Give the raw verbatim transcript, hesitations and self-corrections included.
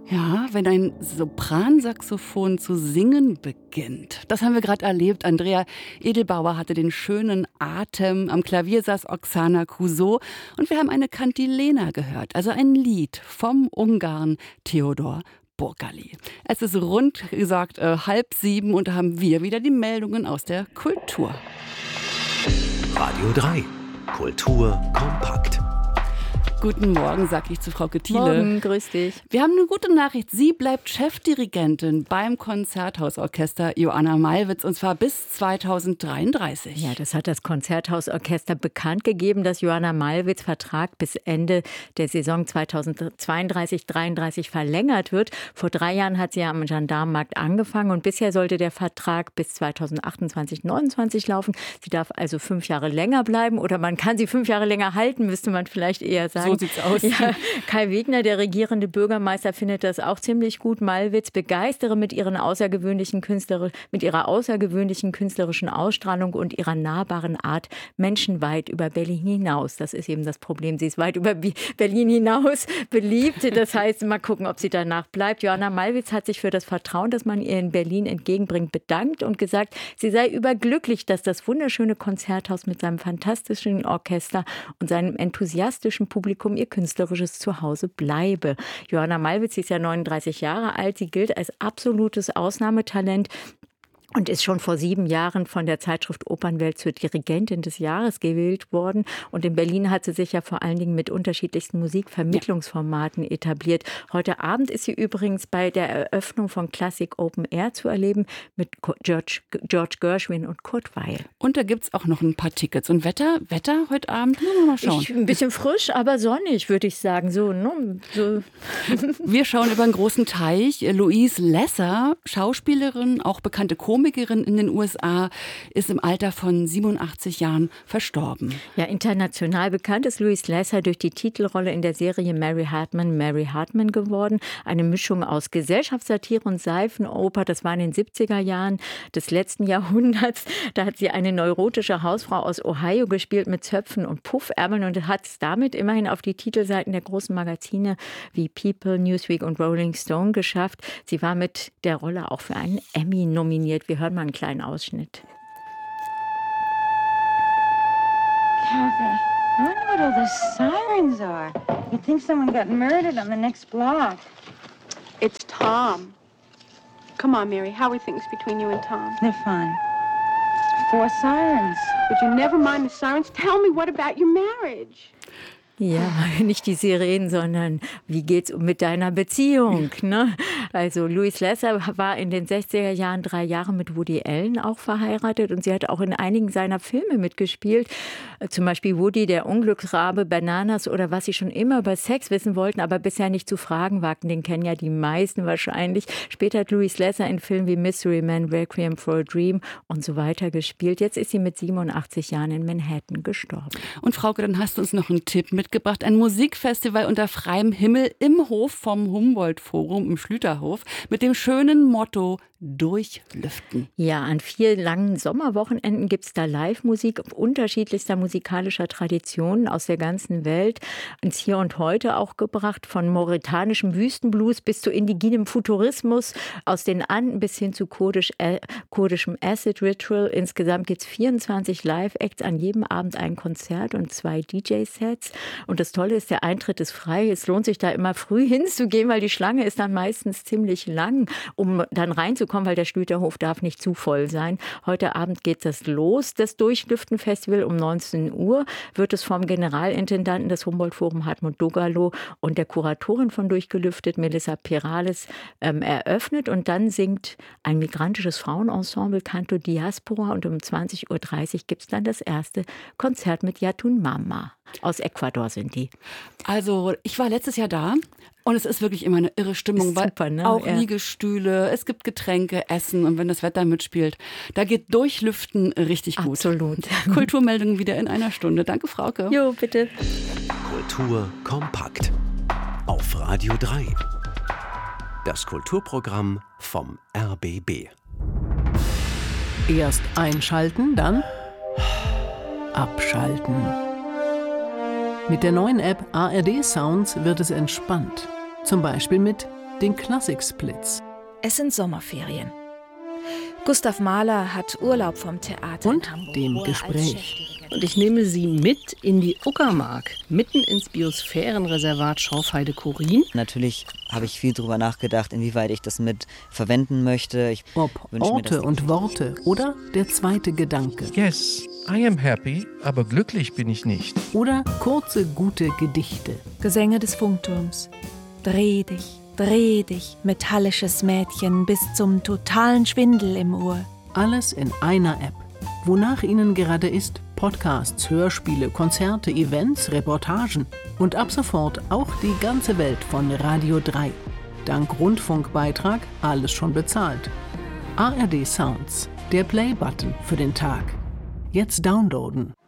Ja, wenn ein Sopransaxophon zu singen beginnt. Das haben wir gerade erlebt. Andrea Edelbauer hatte den schönen Atem. Am Klavier saß Oksana Kuso. Und wir haben eine Kantilena gehört, also ein Lied vom Ungarn Theodor Burgali. Es ist rund gesagt äh, halb sieben und da haben wir wieder die Meldungen aus der Kultur. Radio drei. Kultur kompakt. Guten Morgen, sag ich zu Frau Thiele. Morgen, grüß dich. Wir haben eine gute Nachricht. Sie bleibt Chefdirigentin beim Konzerthausorchester Joanna Malwitz und zwar bis zweitausenddreiunddreißig. Ja, das hat das Konzerthausorchester bekannt gegeben, dass Joanna Malwitz Vertrag bis Ende der Saison zweitausendzweiunddreißig dreiunddreißig verlängert wird. Vor drei Jahren hat sie ja am Gendarmenmarkt angefangen und bisher sollte der Vertrag bis zweitausendachtundzwanzig neunundzwanzig laufen. Sie darf also fünf Jahre länger bleiben oder man kann sie fünf Jahre länger halten, müsste man vielleicht eher sagen. So sieht's aus. Ja, Kai Wegner, der regierende Bürgermeister, findet das auch ziemlich gut. Malwitz begeistere mit, ihren außergewöhnlichen Künstler, mit ihrer außergewöhnlichen künstlerischen Ausstrahlung und ihrer nahbaren Art Menschen weit über Berlin hinaus. Das ist eben das Problem. Sie ist weit über Berlin hinaus beliebt. Das heißt, mal gucken, ob sie danach bleibt. Joanna Malwitz hat sich für das Vertrauen, das man ihr in Berlin entgegenbringt, bedankt und gesagt, sie sei überglücklich, dass das wunderschöne Konzerthaus mit seinem fantastischen Orchester und seinem enthusiastischen Publikum ihr künstlerisches Zuhause bleibe. Joanna Malwitz ist ja neununddreißig Jahre alt. Sie gilt als absolutes Ausnahmetalent und ist schon vor sieben Jahren von der Zeitschrift Opernwelt zur Dirigentin des Jahres gewählt worden. Und in Berlin hat sie sich ja vor allen Dingen mit unterschiedlichsten Musikvermittlungsformaten etabliert. Heute Abend ist sie übrigens bei der Eröffnung von Classic Open Air zu erleben mit George, George Gershwin und Kurt Weill. Und da gibt es auch noch ein paar Tickets. Und Wetter, Wetter heute Abend? Mal schauen. Ich, ein bisschen frisch, aber sonnig, würde ich sagen. So, ne? so. Wir schauen über einen großen Teich. Louise Lesser, Schauspielerin, auch bekannte Komikerin, Komikerin in den U S A, ist im Alter von siebenundachtzig Jahren verstorben. Ja, international bekannt ist Louise Lesser durch die Titelrolle in der Serie Mary Hartman, Mary Hartman geworden. Eine Mischung aus Gesellschaftssatire und Seifenoper. Das war in den siebziger Jahren des letzten Jahrhunderts. Da hat sie eine neurotische Hausfrau aus Ohio gespielt mit Zöpfen und Puffärmeln und hat es damit immerhin auf die Titelseiten der großen Magazine wie People, Newsweek und Rolling Stone geschafft. Sie war mit der Rolle auch für einen Emmy nominiert. Wir hören mal einen kleinen Ausschnitt. Kathy, I wonder what all those sirens are. You'd think someone got murdered on the next block. It's Tom. Come on, Mary. How are things between you and Tom? They're fine. Four sirens. Would you never mind the sirens? Tell me, what about your marriage? Ja, nicht die Sirenen, sondern wie geht's mit deiner Beziehung? Ne? Also Louise Lesser war in den sechziger Jahren drei Jahre mit Woody Allen auch verheiratet und sie hat auch in einigen seiner Filme mitgespielt. Zum Beispiel Woody, der Unglücksrabe, Bananas oder was sie schon immer über Sex wissen wollten, aber bisher nicht zu fragen wagten. Den kennen ja die meisten wahrscheinlich. Später hat Louise Lesser in Filmen wie Mystery Man, Requiem for a Dream und so weiter gespielt. Jetzt ist sie mit siebenundachtzig Jahren in Manhattan gestorben. Und Frauke, dann hast du uns noch einen Tipp mitgebracht. Ein Musikfestival unter freiem Himmel im Hof vom Humboldt-Forum im Schlüterhof mit dem schönen Motto Durchlüften. Ja, an vier langen Sommerwochenenden gibt es da Live-Musik unterschiedlichster musikalischer Traditionen aus der ganzen Welt. Ins Hier und Heute auch gebracht, von mauretanischem Wüstenblues bis zu indiginem Futurismus, aus den Anden bis hin zu kurdisch, äh, kurdischem Acid Ritual. Insgesamt gibt es vierundzwanzig Live-Acts, an jedem Abend ein Konzert und zwei D J-Sets. Und das Tolle ist, der Eintritt ist frei. Es lohnt sich da immer früh hinzugehen, weil die Schlange ist dann meistens ziemlich lang, um dann reinzukommen, weil der Schlüterhof darf nicht zu voll sein. Heute Abend geht das los, das Durchlüften-Festival. Um neunzehn Uhr wird es vom Generalintendanten des Humboldt-Forum Hartmut Dogalo und der Kuratorin von Durchgelüftet, Melissa Perales, ähm, eröffnet. Und dann singt ein migrantisches Frauenensemble Canto Diaspora und um zwanzig Uhr dreißig gibt es dann das erste Konzert mit Yatun Mama. Aus Ecuador sind die. Also ich war letztes Jahr da und es ist wirklich immer eine irre Stimmung, Ist weil super, ne? auch Ja. Liegestühle, es gibt Getränke, Essen und wenn das Wetter mitspielt, da geht Durchlüften richtig gut. Absolut. Kulturmeldungen wieder in einer Stunde. Danke, Frauke. Jo, bitte. Kultur kompakt. Auf Radio drei. Das Kulturprogramm vom R B B. Erst einschalten, dann abschalten. Mit der neuen App A R D Sounds wird es entspannt. Zum Beispiel mit den Klassiksplitz. Es sind Sommerferien. Gustav Mahler hat Urlaub vom Theater und in Hamburg, dem Gespräch. Und ich nehme Sie mit in die Uckermark, mitten ins Biosphärenreservat Schorfheide-Chorin. Natürlich habe ich viel darüber nachgedacht, inwieweit ich das mit verwenden möchte. Ich Ob Orte und Worte oder der zweite Gedanke. Yes, I am happy, aber glücklich bin ich nicht. Oder kurze, gute Gedichte. Gesänge des Funkturms. Dreh dich, dreh dich, metallisches Mädchen, bis zum totalen Schwindel im Ohr. Alles in einer App. Wonach Ihnen gerade ist, Podcasts, Hörspiele, Konzerte, Events, Reportagen und ab sofort auch die ganze Welt von Radio drei. Dank Rundfunkbeitrag alles schon bezahlt. A R D Sounds, der Play-Button für den Tag. Jetzt downloaden.